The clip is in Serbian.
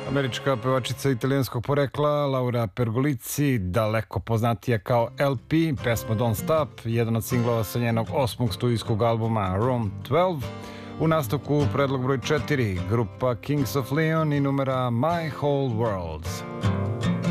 Američka pevačica italijanskog porekla Laura Pergolici, daleko poznatija kao LP, pesma Don't Stop, jedan od singlova sa njenog 8. studijskog albuma Rome 12. U nastavku predlog broj 4, grupa Kings of Leon i numera My Whole World.